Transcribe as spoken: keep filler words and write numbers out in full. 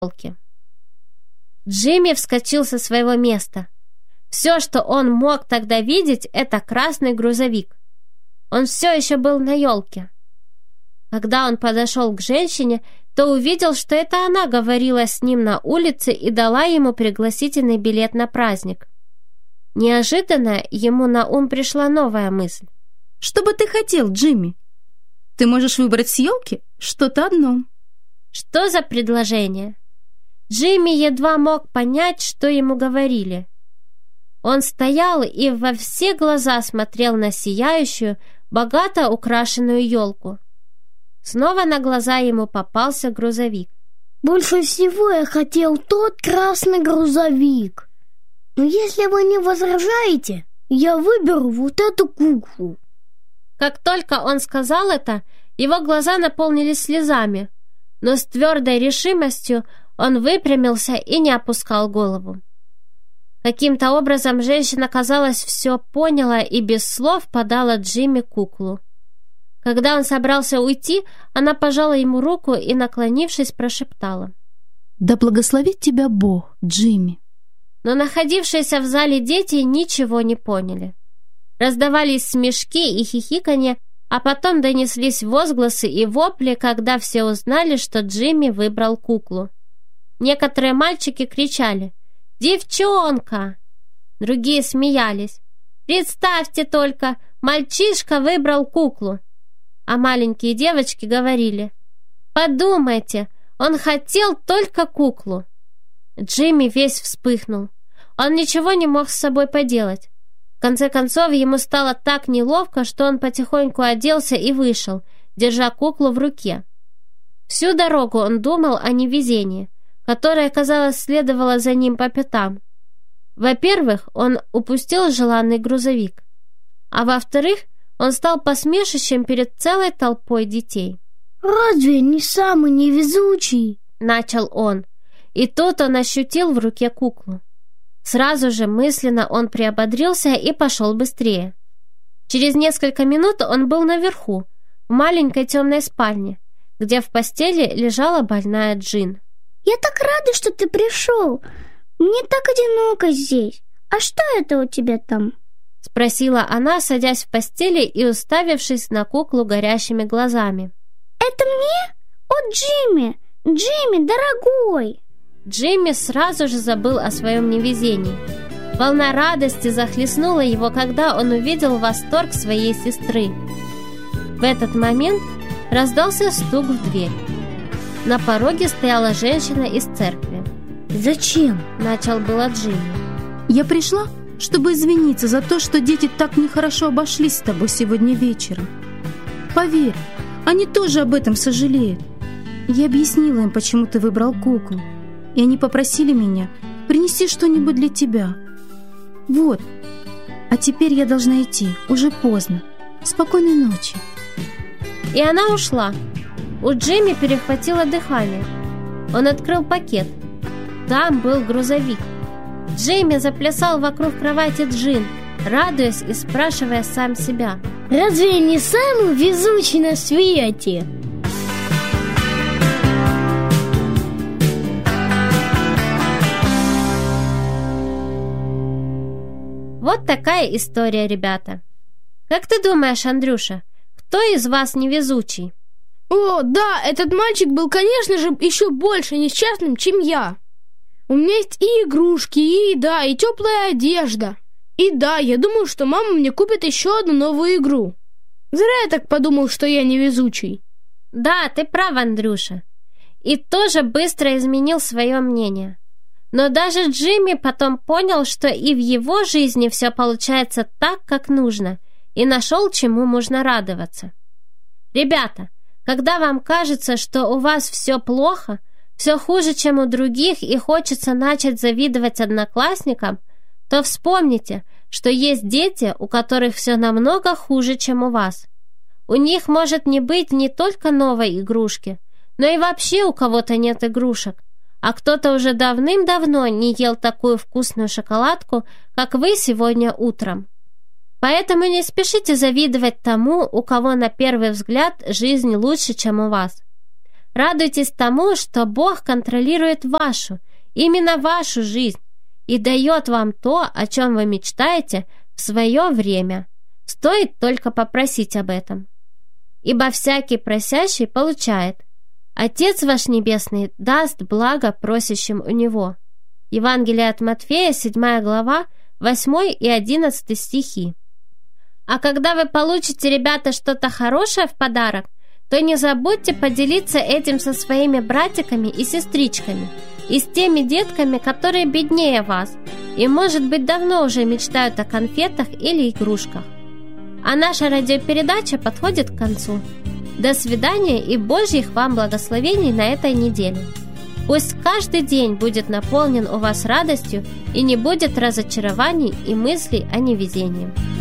елке. Джимми вскочил со своего места. Все, что он мог тогда видеть, это красный грузовик. Он все еще был на елке. Когда он подошел к женщине, то увидел, что это она говорила с ним на улице и дала ему пригласительный билет на праздник. Неожиданно ему на ум пришла новая мысль. «Что бы ты хотел, Джимми? Ты можешь выбрать с елки что-то одно». Что за предложение? Джимми едва мог понять, что ему говорили. Он стоял и во все глаза смотрел на сияющую, богато украшенную елку. Снова на глаза ему попался грузовик. «Больше всего я хотел тот красный грузовик. Но если вы не возражаете, я выберу вот эту куклу». Как только он сказал это, его глаза наполнились слезами, но с твердой решимостью он выпрямился и не опускал голову. Каким-то образом женщина, казалось, все поняла и без слов подала Джимми куклу. Когда он собрался уйти, она пожала ему руку и, наклонившись, прошептала: «Да благословит тебя Бог, Джимми». Но находившиеся в зале дети ничего не поняли. Раздавались смешки и хихиканье, а потом донеслись возгласы и вопли, когда все узнали, что Джимми выбрал куклу. Некоторые мальчики кричали: «Девчонка!» Другие смеялись: «Представьте только, мальчишка выбрал куклу!» А маленькие девочки говорили: «Подумайте, он хотел только куклу!» Джимми весь вспыхнул. Он ничего не мог с собой поделать. В конце концов, ему стало так неловко, что он потихоньку оделся и вышел, держа куклу в руке. Всю дорогу он думал о невезении, которое, казалось, следовало за ним по пятам. Во-первых, он упустил желанный грузовик, а во-вторых, он стал посмешищем перед целой толпой детей. «Разве я не самый невезучий?» — начал он, и тут он ощутил в руке куклу. Сразу же мысленно он приободрился и пошел быстрее. Через несколько минут он был наверху, в маленькой темной спальне, где в постели лежала больная Джин. «Я так рада, что ты пришел. Мне так одиноко здесь. А что это у тебя там?» — спросила она, садясь в постели и уставившись на куклу горящими глазами. «Это мне? О, Джимми! Джимми, дорогой!» Джимми сразу же забыл о своем невезении. Волна радости захлестнула его, когда он увидел восторг своей сестры. В этот момент раздался стук в дверь. На пороге стояла женщина из церкви. «Зачем?» — начал было Джимми. «Я пришла, чтобы извиниться за то, что дети так нехорошо обошлись с тобой сегодня вечером. Поверь, они тоже об этом сожалеют. Я объяснила им, почему ты выбрал куклу, и они попросили меня принести что-нибудь для тебя. Вот, а теперь я должна идти, уже поздно. Спокойной ночи». И она ушла. У Джимми перехватило дыхание. Он открыл пакет. Там был грузовик. Джимми заплясал вокруг кровати Джин, радуясь и спрашивая сам себя: «Разве я не самый везучий на свете?» Вот такая история, ребята. Как ты думаешь, Андрюша, кто из вас невезучий? О, да, этот мальчик был, конечно же, еще больше несчастным, чем я. У меня есть и игрушки, и еда, и теплая одежда. И да, я думаю, что мама мне купит еще одну новую игру. Зря я так подумал, что я невезучий. Да, ты прав, Андрюша. И тоже быстро изменил свое мнение. Но даже Джимми потом понял, что и в его жизни все получается так, как нужно, и нашел, чему можно радоваться. Ребята, когда вам кажется, что у вас все плохо, все хуже, чем у других, и хочется начать завидовать одноклассникам, то вспомните, что есть дети, у которых все намного хуже, чем у вас. У них может не быть не только новой игрушки, но и вообще у кого-то нет игрушек, а кто-то уже давным-давно не ел такую вкусную шоколадку, как вы сегодня утром. Поэтому не спешите завидовать тому, у кого на первый взгляд жизнь лучше, чем у вас. Радуйтесь тому, что Бог контролирует вашу, именно вашу жизнь, и дает вам то, о чем вы мечтаете, в свое время. Стоит только попросить об этом. Ибо всякий просящий получает. Отец ваш Небесный даст благо просящим у Него. Евангелие от Матфея, седьмая глава, восьмой и одиннадцатый стихи. А когда вы получите, ребята, что-то хорошее в подарок, то не забудьте поделиться этим со своими братиками и сестричками и с теми детками, которые беднее вас и, может быть, давно уже мечтают о конфетах или игрушках. А наша радиопередача подходит к концу. До свидания и Божьих вам благословений на этой неделе. Пусть каждый день будет наполнен у вас радостью и не будет разочарований и мыслей о невезении.